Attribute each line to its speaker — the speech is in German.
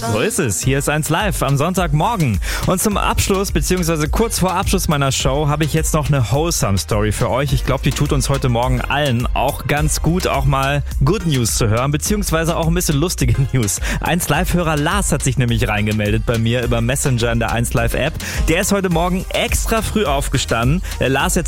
Speaker 1: So ist es. Hier ist 1 Live am Sonntagmorgen. Und zum Abschluss, beziehungsweise kurz vor Abschluss meiner Show, habe ich jetzt noch eine wholesome Story für euch. Ich glaube, die tut uns heute Morgen allen auch ganz gut, auch mal Good News zu hören, beziehungsweise auch ein bisschen lustige News. 1 Live-Hörer Lars hat sich nämlich reingemeldet bei mir über Messenger in der 1 Live-App. Der ist heute Morgen extra früh aufgestanden. Der Lars